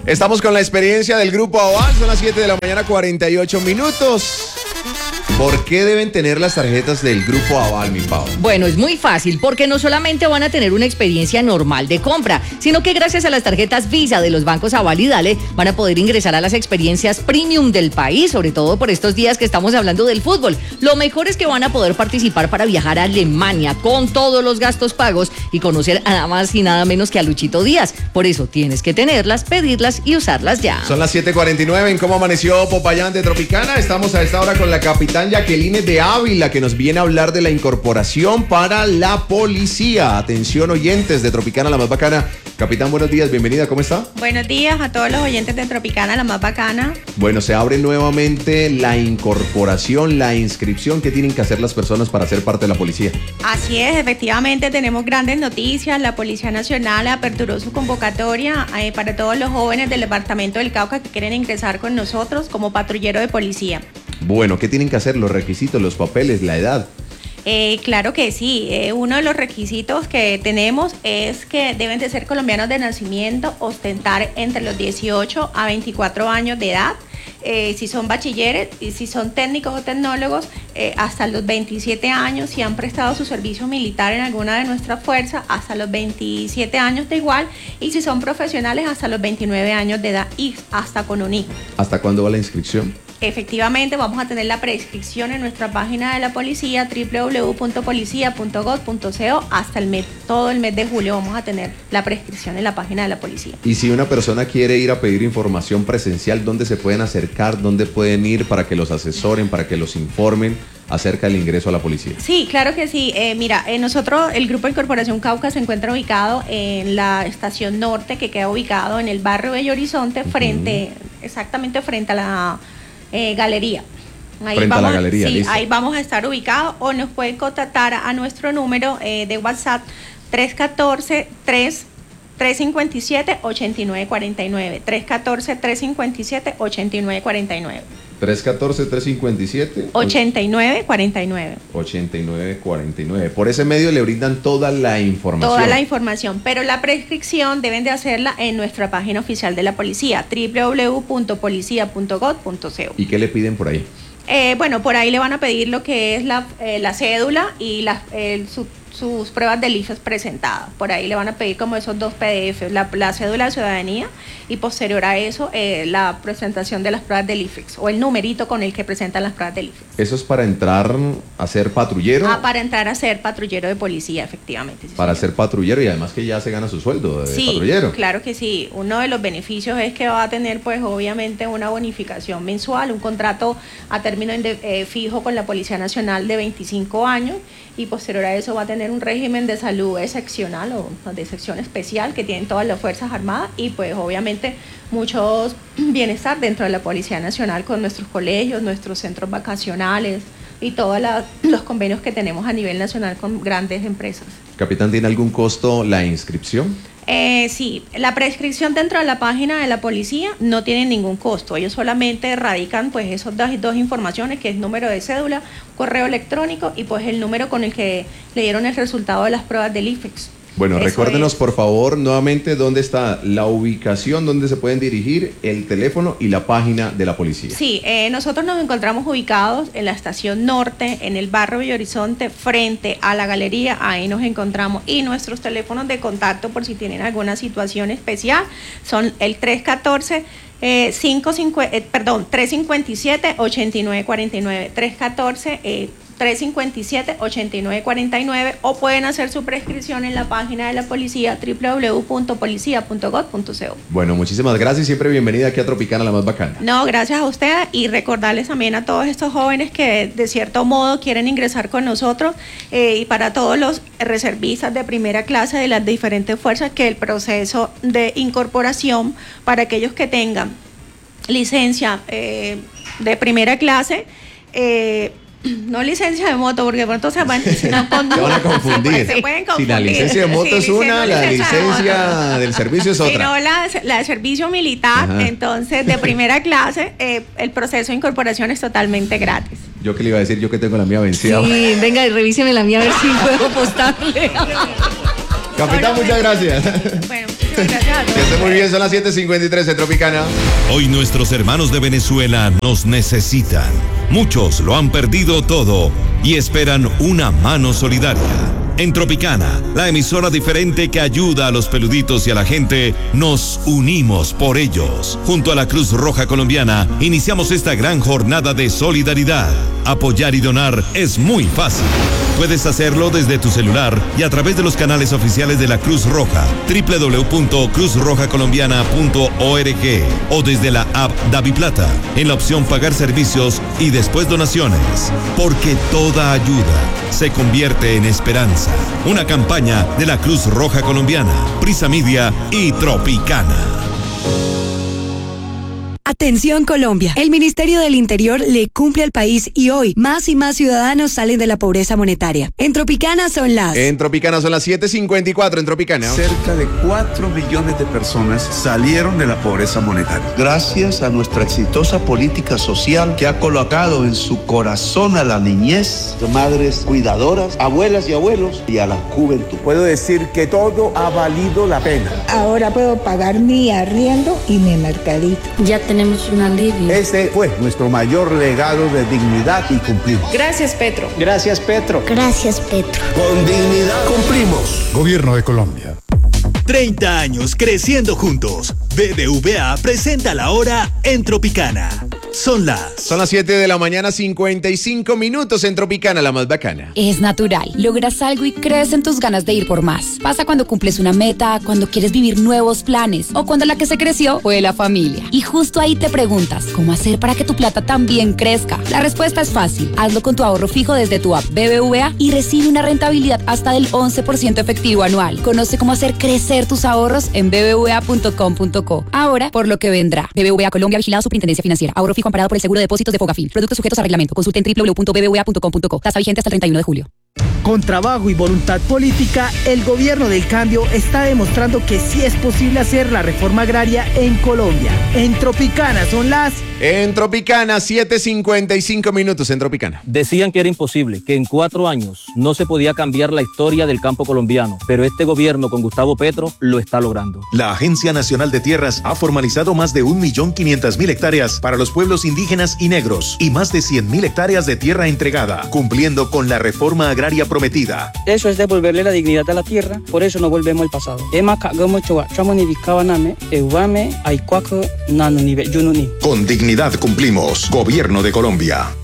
Estamos con la experiencia del Grupo Aval, son las 7 de la mañana, 48 minutos. ¿Por qué deben tener las tarjetas del Grupo Aval, mi Pau? Bueno, es muy fácil, porque no solamente van a tener una experiencia normal de compra, sino que gracias a las tarjetas Visa de los bancos Aval y Dale van a poder ingresar a las experiencias premium del país, sobre todo por estos días que estamos hablando del fútbol. Lo mejor es que van a poder participar para viajar a Alemania con todos los gastos pagos y conocer a nada más y nada menos que a Luchito Díaz. Por eso tienes que tenerlas, pedirlas y usarlas ya. Son las 7:49 en Cómo Amaneció Popayán de Tropicana. Estamos a esta hora con la capitán Jacqueline de Ávila, que nos viene a hablar de la incorporación para la policía. Atención, oyentes de Tropicana, la más bacana. Capitán, buenos días, bienvenida, ¿cómo está? Buenos días a todos los oyentes de Tropicana, la más bacana. Bueno, se abre nuevamente la incorporación, la inscripción. ¿Qué tienen que hacer las personas para ser parte de la policía? Así es, efectivamente tenemos grandes noticias. La Policía Nacional aperturó su convocatoria para todos los jóvenes del departamento del Cauca que quieren ingresar con nosotros como patrullero de policía. Bueno, ¿qué tienen que hacer? Los requisitos, los papeles, la edad. Claro que sí. Uno de los requisitos que tenemos es que deben de ser colombianos de nacimiento, ostentar entre los 18 a 24 años de edad. Si son bachilleres y si son técnicos o tecnólogos, hasta los 27 años, si han prestado su servicio militar en alguna de nuestras fuerzas, hasta los 27 años de igual, y si son profesionales, hasta los 29 años de edad y hasta con un hijo. ¿Hasta cuándo va la inscripción? Efectivamente, vamos a tener la prescripción en nuestra página de la policía, www.policia.gov.co, hasta todo el mes de julio vamos a tener la prescripción en la página de la policía. Y si una persona quiere ir a pedir información presencial, ¿dónde se pueden acercar? ¿Dónde pueden ir para que los asesoren, para que los informen acerca del ingreso a la policía? Sí, claro que sí. Mira, nosotros, el Grupo de Corporación Cauca se encuentra ubicado en la estación norte, que queda ubicado en el barrio Bello Horizonte, exactamente frente a la galería. Ahí frente a la galería, sí, listo. Ahí vamos a estar ubicados, o nos pueden contactar a nuestro número de WhatsApp 314-357-8949. 314-357-8949. 314-357 8949. 8949. Por ese medio le brindan toda la información. Toda la información, pero la prescripción deben de hacerla en nuestra página oficial de la policía, www.policia.gov.co. ¿Y qué le piden por ahí? Bueno, por ahí le van a pedir lo que es la cédula y sus pruebas del IFES presentadas. Por ahí le van a pedir como esos 2 PDF, la cédula de ciudadanía y posterior a eso la presentación de las pruebas del IFES o el numerito con el que presentan las pruebas del IFES. ¿Eso es para entrar a ser patrullero? Para entrar a ser patrullero de policía, efectivamente. Sí, para ser patrullero, y además que ya se gana su sueldo de patrullero. Sí, claro que sí. Uno de los beneficios es que va a tener pues obviamente una bonificación mensual, un contrato a término fijo con la Policía Nacional de 25 años y posterior a eso va a tener un régimen de salud excepcional o de sección especial que tienen todas las Fuerzas Armadas y pues obviamente muchos bienestar dentro de la Policía Nacional con nuestros colegios, nuestros centros vacacionales y todos los convenios que tenemos a nivel nacional con grandes empresas. Capitán, ¿tiene algún costo la inscripción? Sí, la prescripción dentro de la página de la policía no tiene ningún costo. Ellos solamente radican pues esas dos informaciones, que es número de cédula, correo electrónico y pues el número con el que le dieron el resultado de las pruebas del IFEX. Bueno, recuérdenos por favor nuevamente dónde está la ubicación, dónde se pueden dirigir, el teléfono y la página de la policía. Sí, nosotros nos encontramos ubicados en la estación norte, en el barrio Bello Horizonte, frente a la galería, ahí nos encontramos. Y nuestros teléfonos de contacto, por si tienen alguna situación especial, son el 357-8949, 357-8949, o pueden hacer su prescripción en la página de la policía, www.policia.gov.co. Bueno, muchísimas gracias, siempre bienvenida aquí a Tropicana, la más bacana. No, gracias a usted y recordarles también a todos estos jóvenes que de cierto modo quieren ingresar con nosotros y para todos los reservistas de primera clase de las diferentes fuerzas, que el proceso de incorporación para aquellos que tengan licencia de primera clase, no licencia de moto, porque pronto se van, a confundir. Se pueden confundir. Si la licencia de moto es una, la licencia del servicio es otra. Si no, la de servicio militar, entonces de primera clase, el proceso de incorporación es totalmente gratis. Yo que le iba a decir, yo que tengo la mía vencida. Sí, venga, revíseme la mía a ver si puedo apostarle. Capitán, muchas gracias. Bueno, Gracias a todos. Que esté muy bien, son las 7:53 en Tropicana. Hoy nuestros hermanos de Venezuela nos necesitan. Muchos lo han perdido todo y esperan una mano solidaria. En Tropicana, la emisora diferente que ayuda a los peluditos y a la gente, nos unimos por ellos. Junto a la Cruz Roja Colombiana, iniciamos esta gran jornada de solidaridad. Apoyar y donar es muy fácil. Puedes hacerlo desde tu celular y a través de los canales oficiales de la Cruz Roja, www.cruzrojacolombiana.org o desde la app DaviPlata, en la opción Pagar servicios y después donaciones. Porque toda ayuda se convierte en esperanza. Una campaña de la Cruz Roja Colombiana, Prisa Media y Tropicana. Atención Colombia, el Ministerio del Interior le cumple al país y hoy más y más ciudadanos salen de la pobreza monetaria. En Tropicana son las 7:54 en Tropicana. Cerca de 4 millones de personas salieron de la pobreza monetaria. Gracias a nuestra exitosa política social que ha colocado en su corazón a la niñez, madres cuidadoras, abuelas y abuelos y a la juventud. Puedo decir que todo ha valido la pena. Ahora puedo pagar mi arriendo y mi mercadito. Ya tenemos un alivio. Este fue nuestro mayor legado de dignidad y cumplimos. Gracias, Petro. Gracias, Petro. Gracias, Petro. Con dignidad cumplimos. Gobierno de Colombia. 30 años creciendo juntos. BBVA presenta la hora en Tropicana. Son las 7:55 en Tropicana, la más bacana. Es natural. Logras algo y crees en tus ganas de ir por más. Pasa cuando cumples una meta, cuando quieres vivir nuevos planes o cuando la que se creció fue la familia. Y justo ahí te preguntas, ¿cómo hacer para que tu plata también crezca? La respuesta es fácil. Hazlo con tu ahorro fijo desde tu app BBVA y recibe una rentabilidad hasta del 11% efectivo anual. Conoce cómo hacer crecer tus ahorros en bbva.com.co. Ahora, por lo que vendrá. BBVA Colombia, vigilado Superintendencia Financiera. Ahorro fijo amparado por el Seguro de Depósitos de Fogafín. Productos sujetos a reglamento. Consulte en www.bbva.com.co. Tasa vigente hasta el 31 de julio. Con trabajo y voluntad política, el gobierno del cambio está demostrando que sí es posible hacer la reforma agraria en Colombia. En Tropicana son las... En Tropicana, 7:55 en Tropicana. Decían que era imposible, que en 4 años no se podía cambiar la historia del campo colombiano, pero este gobierno con Gustavo Petro lo está logrando. La Agencia Nacional de Tierras ha formalizado más de 1.500.000 hectáreas para los pueblos indígenas y negros y más de 100.000 hectáreas de tierra entregada, cumpliendo con la reforma agraria prometida. Eso es devolverle la dignidad a la tierra, por eso no volvemos al pasado. Con dignidad cumplimos. Gobierno de Colombia.